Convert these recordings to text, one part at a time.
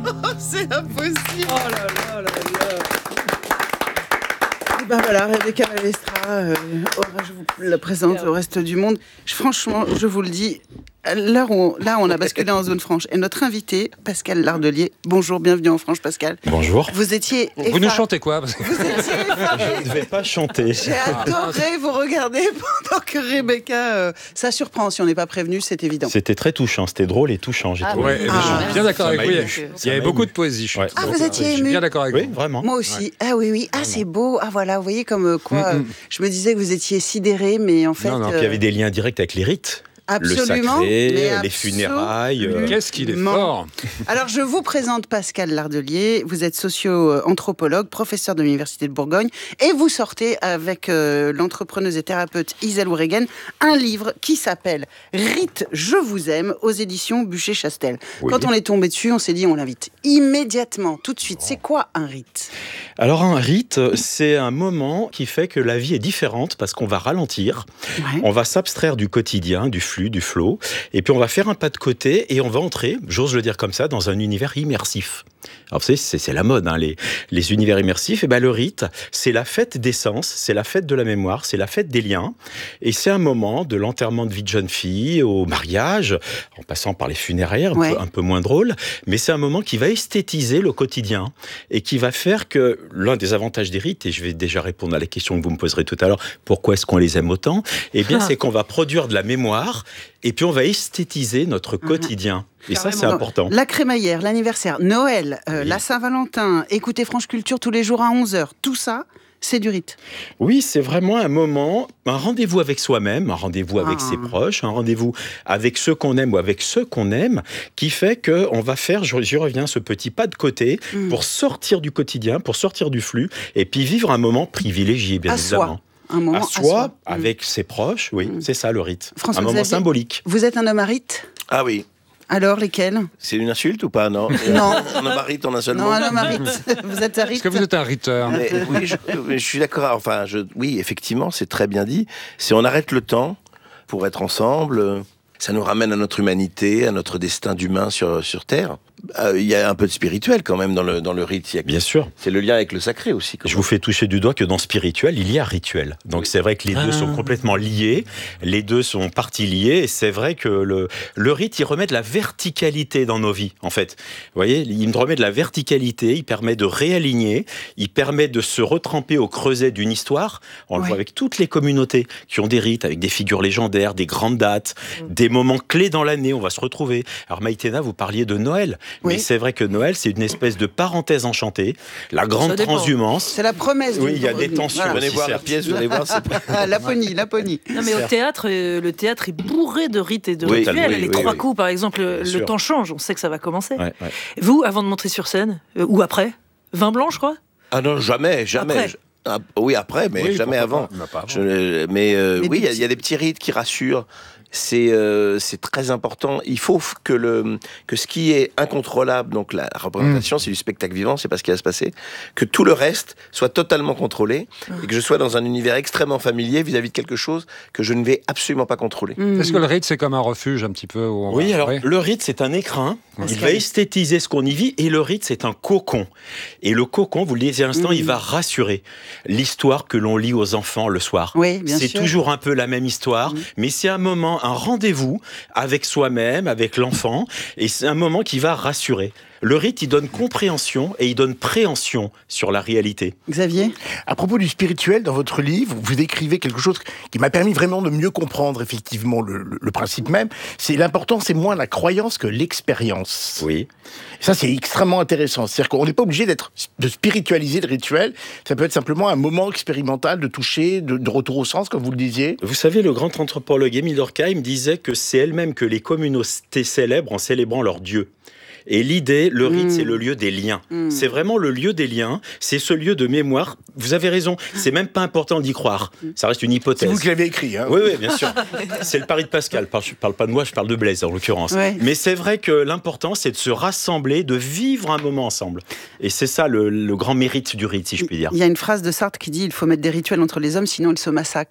C'est impossible. Oh là là là là. Et ben voilà, Rebecca Balestra, je vous la présente au reste du monde. Franchement, je vous le dis, là on a basculé en zone franche. Et notre invité, Pascal Lardelier, bonjour, bienvenue en Franche, Pascal. Bonjour. Vous étiez Vous nous chantez quoi? Vous étiez effaré. Je ne vais pas chanter. J'ai adoré vous regarder pendant que Rebecca... ça surprend, si on n'est pas prévenu, c'est évident. C'était très touchant, c'était drôle et touchant. J'ai trouvé. Ouais, je suis bien d'accord avec vous. Il y avait beaucoup de poésie. Ouais. Ah, vous étiez Je suis ému. bien d'accord avec Oui, vous. vraiment. Moi aussi. Ah oui. Ah, c'est beau. Ah voilà, vous voyez comme quoi... je me disais que vous étiez sidéré, mais en fait... Non, puis il y avait des liens directs avec les rites. Absolument. Le sacré, mais les funérailles. Qu'est-ce qu'il est Absolument. fort! Alors, je vous présente Pascal Lardelier. Vous êtes socio-anthropologue, professeur de l'Université de Bourgogne, et vous sortez avec l'entrepreneuse et thérapeute Isèle Ouregen un livre qui s'appelle Rite, je vous aime, aux éditions Buchet-Chastel. Oui. Quand on est tombé dessus, on s'est dit on l'invite immédiatement, tout de suite. C'est quoi un rite? Alors un rite, c'est un moment qui fait que la vie est différente parce qu'on va ralentir, Ouais. on va s'abstraire du quotidien, du flux, du flow, et puis on va faire un pas de côté et on va entrer, j'ose le dire comme ça, dans un univers immersif. Alors vous savez, c'est la mode, hein, les univers immersifs. Et ben le rite, c'est la fête des sens, c'est la fête de la mémoire, c'est la fête des liens, et c'est un moment de l'enterrement de vie de jeune fille au mariage, en passant par les funéraires, un peu moins drôle, mais c'est un moment qui va esthétiser le quotidien et qui va faire que l'un des avantages des rites, et je vais déjà répondre à la question que vous me poserez tout à l'heure, pourquoi est-ce qu'on les aime autant? Eh bien, c'est qu'on va produire de la mémoire et puis on va esthétiser notre quotidien. Et ça, c'est important. La crémaillère, l'anniversaire, Noël, la Saint-Valentin, écouter France Culture tous les jours à 11h, tout ça, c'est du rite. Oui, c'est vraiment un moment, un rendez-vous avec soi-même, un rendez-vous avec ses proches, un rendez-vous avec ceux qu'on aime ou avec ceux qu'on aime, qui fait qu'on va faire, j'y reviens, ce petit pas de côté pour sortir du quotidien, pour sortir du flux, et puis vivre un moment privilégié, bien évidemment. Un moment à soi, avec ses proches, oui, c'est ça le rite. François un moment Xavier, symbolique. Vous êtes un homme à rite? Ah oui. Alors, lesquels? C'est une insulte ou pas? Non. Non. On a rite en un seul Non, mot. un homme à rite. Vous êtes à rite? Est-ce que vous êtes un riteur? Oui, je suis d'accord. Enfin, oui, effectivement, c'est très bien dit. C'est on arrête le temps pour être ensemble. Ça nous ramène à notre humanité, à notre destin d'humain sur Terre. Il y a un peu de spirituel quand même dans le rite. Bien sûr. C'est le lien avec le sacré aussi. Je vous fais toucher du doigt que dans spirituel, il y a rituel. Donc c'est vrai que les deux sont complètement liés, les deux sont parties liées, et c'est vrai que le rite, il remet de la verticalité dans nos vies, en fait. Vous voyez, il me remet de la verticalité, il permet de réaligner, il permet de se retremper au creuset d'une histoire. On le voit avec toutes les communautés qui ont des rites, avec des figures légendaires, des grandes dates, des moments clés dans l'année, on va se retrouver. Alors Maïtena, vous parliez de Noël. Oui. Mais c'est vrai que Noël, c'est une espèce de parenthèse enchantée, la grande transhumance. C'est la promesse. Oui, il y a des tensions. Venez voir la pièce, vous allez voir. Laponie. Non, mais au théâtre, le théâtre est bourré de rites et de Oui, rituels. oui, Les oui, trois oui. coups, par exemple, le sûr. temps change, on sait que ça va commencer. Ouais. Vous, avant de monter sur scène, ou après, vin blanc, je crois? Ah non, jamais. Après. Oui, après, mais Oui, jamais pourquoi avant. pas, mais pas avant. Oui, il y a des petits rites qui rassurent. C'est très important. Il faut que ce qui est incontrôlable, donc la représentation, c'est du spectacle vivant, c'est pas ce qui va se passer, que tout le reste soit totalement contrôlé et que je sois dans un univers extrêmement familier vis-à-vis de quelque chose que je ne vais absolument pas contrôler. Est-ce que le rite, c'est comme un refuge un petit peu où on Oui, va- alors Oui. le rite, c'est un écrin. Il va esthétiser ce qu'on y vit, et le rite, c'est un cocon. Et le cocon, vous le disiez à l'instant, il va rassurer l'histoire que l'on lit aux enfants le soir. Oui, bien C'est sûr. toujours un peu la même histoire, mais c'est un moment, un rendez-vous avec soi-même, avec l'enfant, et c'est un moment qui va rassurer. Le rite, il donne compréhension et il donne préhension sur la réalité. Xavier? À propos du spirituel, dans votre livre, vous écrivez quelque chose qui m'a permis vraiment de mieux comprendre effectivement le principe même. C'est l'important, c'est moins la croyance que l'expérience. Oui. Ça, c'est extrêmement intéressant. C'est-à-dire qu'on n'est pas obligé de spiritualiser le rituel. Ça peut être simplement un moment expérimental de toucher, de retour au sens, comme vous le disiez. Vous savez, le grand anthropologue Émile Durkheim disait que c'est elle-même que les communautés célèbrent en célébrant leur Dieu. Et l'idée, le rite, c'est le lieu des liens. C'est vraiment le lieu des liens. C'est ce lieu de mémoire. Vous avez raison. C'est même pas important d'y croire. Ça reste une C'est hypothèse. vous qui l'avez écrit, hein. Oui, bien sûr. C'est le pari de Pascal. Je parle pas de moi, je parle de Blaise, en l'occurrence. Ouais. Mais c'est vrai que l'important, c'est de se rassembler, de vivre un moment ensemble. Et c'est ça le grand mérite du rite, si je puis dire. Il y a une phrase de Sartre qui dit « Il faut mettre des rituels entre les hommes, sinon ils se massacrent Et oui. ».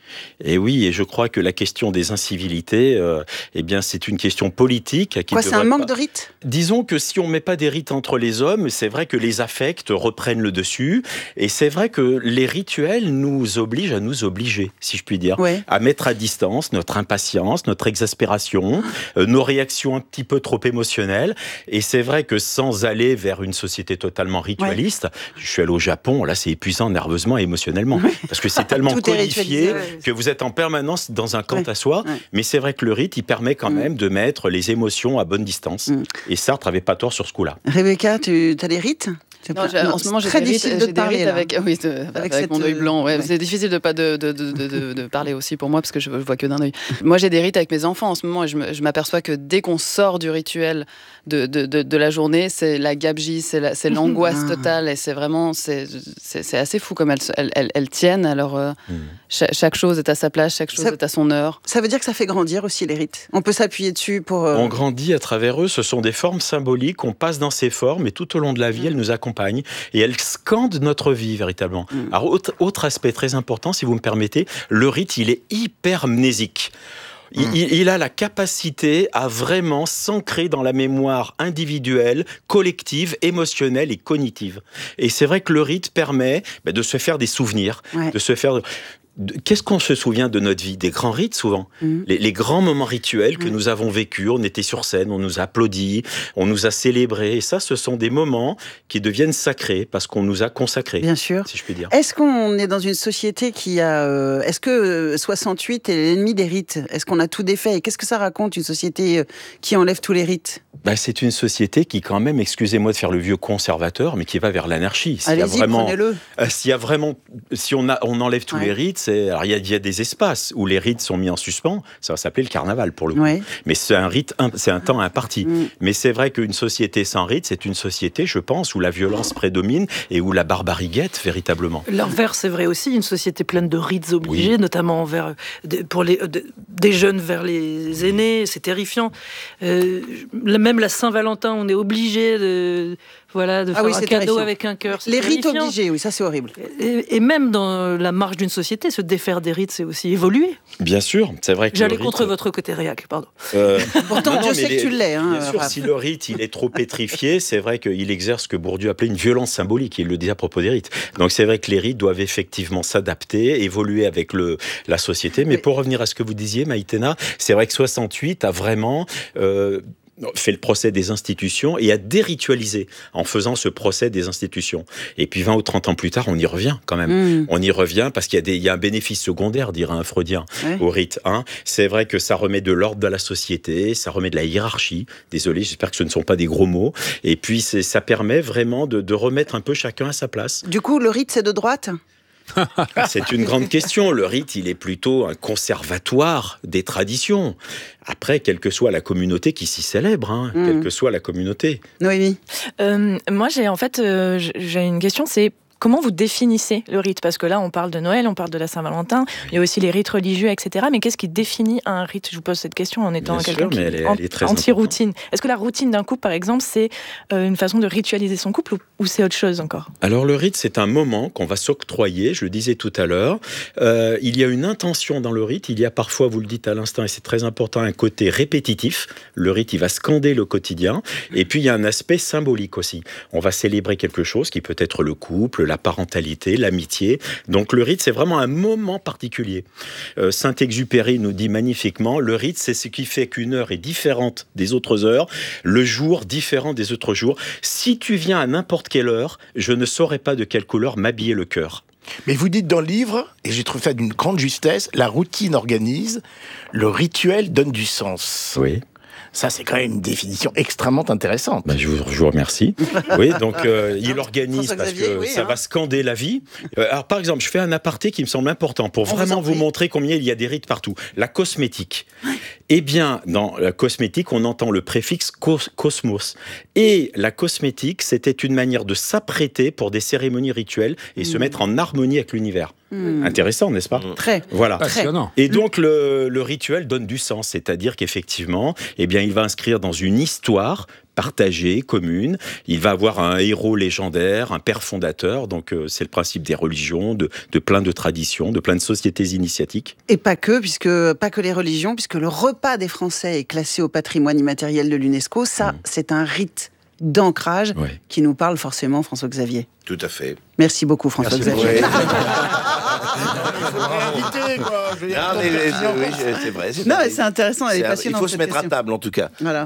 Et oui, et je crois que la question des incivilités, eh bien, c'est une question politique. Quoi, c'est un manque de rites ? Disons que si on ne met pas des rites entre les hommes, c'est vrai que les affects reprennent le dessus. Et c'est vrai que les rituels nous obligent à nous obliger, si je puis dire, à mettre à distance notre impatience, notre exaspération, nos réactions un petit peu trop émotionnelles. Et c'est vrai que sans aller vers une société totalement ritualiste, je suis allé au Japon, là c'est épuisant nerveusement et émotionnellement. Parce que c'est tellement codifié que vous êtes en permanence dans un quant à soi. Mais c'est vrai que le rite, il permet quand même de mettre les émotions à bonne distance. Et Sartre n'avait pas tort sur ce coup-là. Rebecca, tu as des rites ? Non, en ce moment, j'ai des rites avec mon œil blanc. Ouais. C'est difficile de pas de parler aussi pour moi parce que je vois que d'un œil. Moi, j'ai des rites avec mes enfants en ce moment et je m'aperçois que dès qu'on sort du rituel de la journée, c'est la gabegie, c'est l'angoisse totale et c'est vraiment c'est assez fou comme elles tiennent. Alors chaque chose est à sa place, chaque chose est à son heure. Ça veut dire que ça fait grandir aussi les rites. On peut s'appuyer dessus pour. On grandit à travers eux. Ce sont des formes symboliques. On passe dans ces formes et tout au long de la vie, elles nous accompagnent et elles scandent notre vie véritablement. Alors autre aspect très important, si vous me permettez, le rite, il est hypermnésique. Il a la capacité à vraiment s'ancrer dans la mémoire individuelle, collective, émotionnelle et cognitive. Et c'est vrai que le rite permet de se faire des souvenirs, de se faire... Qu'est-ce qu'on se souvient de notre vie ? Des grands rites, souvent. Les grands moments rituels que nous avons vécus. On était sur scène, on nous a applaudi, on nous a célébrés. Et ça, ce sont des moments qui deviennent sacrés parce qu'on nous a consacrés. Bien sûr. Si je puis dire. Est-ce qu'on est dans une société qui a... Est-ce que 68 est l'ennemi des rites ? Est-ce qu'on a tout défait ? Et qu'est-ce que ça raconte, une société qui enlève tous les rites ? C'est une société qui, quand même, excusez-moi de faire le vieux conservateur, mais qui va vers l'anarchie. Allez-y, prenez-le. Si on enlève tous les rites, alors il y a des espaces où les rites sont mis en suspens, ça va s'appeler le carnaval pour le coup. Mais c'est un temps imparti. Mais c'est vrai qu'une société sans rites, c'est une société, je pense, où la violence prédomine et où la barbarie guette véritablement. L'inverse, c'est vrai aussi, une société pleine de rites obligés, notamment pour des jeunes vers les aînés, c'est terrifiant. Même la Saint-Valentin, on est obligé de faire un cadeau avec un cœur. Les rites obligés, oui, ça c'est horrible. Et même dans la marche d'une société, se défaire des rites, c'est aussi évoluer. Bien sûr, c'est vrai que j'allais contre votre côté réac, pardon. Pourtant, Dieu sait que tu l'es. Bien sûr, si le rite il est trop pétrifié, c'est vrai qu'il exerce ce que Bourdieu appelait une violence symbolique. Il le dit à propos des rites. Donc c'est vrai que les rites doivent effectivement s'adapter, évoluer avec la société. Mais pour revenir à ce que vous disiez, Maïtena, c'est vrai que 68 a vraiment... fait le procès des institutions et a déritualisé en faisant ce procès des institutions. Et puis 20 ou 30 ans plus tard, on y revient quand même. On y revient parce qu'il y a un bénéfice secondaire, dirait un freudien, au rite. C'est vrai que ça remet de l'ordre dans la société, ça remet de la hiérarchie. Désolé, j'espère que ce ne sont pas des gros mots. Et puis ça permet vraiment de remettre un peu chacun à sa place. Du coup, le rite, c'est de droite ? C'est une grande question. Le rite, il est plutôt un conservatoire des traditions. Après, quelle que soit la communauté qui s'y célèbre, quelle que soit la communauté. Noémie ? Moi, j'ai une question, c'est... Comment vous définissez le rite ? Parce que là, on parle de Noël, on parle de la Saint-Valentin, il y a aussi les rites religieux, etc. Mais qu'est-ce qui définit un rite ? Je vous pose cette question en étant quelqu'un qui est anti-routine. Est-ce que la routine d'un couple, par exemple, c'est une façon de ritualiser son couple ou c'est autre chose encore ? Alors le rite, c'est un moment qu'on va s'octroyer, je le disais tout à l'heure. Il y a une intention dans le rite, il y a parfois, vous le dites à l'instant, et c'est très important, un côté répétitif. Le rite, il va scander le quotidien. Et puis, il y a un aspect symbolique aussi. On va célébrer quelque chose qui peut être le couple, la parentalité, l'amitié. Donc le rite, c'est vraiment un moment particulier. Saint-Exupéry nous dit magnifiquement, le rite, c'est ce qui fait qu'une heure est différente des autres heures, le jour différent des autres jours. Si tu viens à n'importe quelle heure, je ne saurais pas de quelle couleur m'habiller le cœur. Mais vous dites dans le livre, et j'ai trouvé ça d'une grande justesse, la routine organise, le rituel donne du sens. Oui. Ça, c'est quand même une définition extrêmement intéressante. Je vous remercie. Oui, donc il organise parce que ça va scander la vie. Alors, par exemple, je fais un aparté qui me semble important pour vraiment vous montrer combien il y a des rites partout. La cosmétique. Eh bien, dans la cosmétique, on entend le préfixe cosmos. Et la cosmétique, c'était une manière de s'apprêter pour des cérémonies rituelles et se mettre en harmonie avec l'univers. Intéressant, n'est-ce pas ? Très. Voilà. Passionnant. Et donc, le rituel donne du sens, c'est-à-dire qu'effectivement, eh bien, il va inscrire dans une histoire partagée, commune. Il va avoir un héros légendaire, un père fondateur. Donc c'est le principe des religions, de plein de traditions, de plein de sociétés initiatiques. Et pas que les religions, puisque le repas des Français est classé au patrimoine immatériel de l'UNESCO. Ça, c'est un rite d'ancrage qui nous parle forcément, François-Xavier. Tout à fait. Merci beaucoup, François-Xavier. C'est vrai. Non, mais c'est intéressant, elle est passionnante. Il faut se mettre à table, en tout cas. Voilà.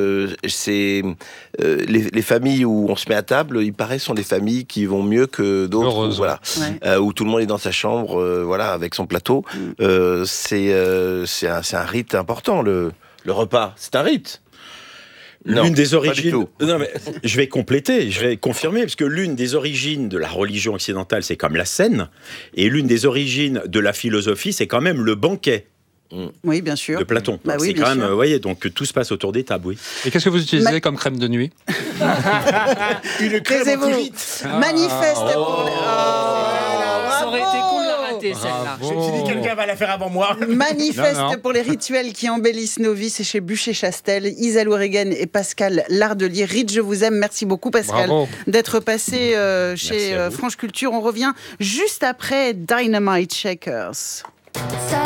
Les familles où on se met à table, il paraît, sont des familles qui vont mieux que d'autres. Voilà. Où tout le monde est dans sa chambre, avec son plateau. C'est un rite important, le repas. C'est un rite. L'une des origines. Non, mais je vais compléter, je vais confirmer, parce que l'une des origines de la religion occidentale, c'est comme la scène, et l'une des origines de la philosophie, c'est quand même le banquet. Oui, bien sûr. De Platon. Bah oui, c'est quand même, voyez, donc tout se passe autour des tables, oui. Et qu'est-ce que vous utilisez comme crème de nuit? Une crème anti-rite. Manifeste pour les... Ça aurait été con de la rater, celle-là. Je me suis dit, quelqu'un va la faire avant moi. Manifeste pour les rituels qui embellissent nos vies, c'est chez Bûcher-Chastel, Isalou Regan et Pascal Lardelier. Rite, je vous aime. Merci beaucoup, Pascal, d'être passé chez France Culture. On revient juste après Dynamite Shakers.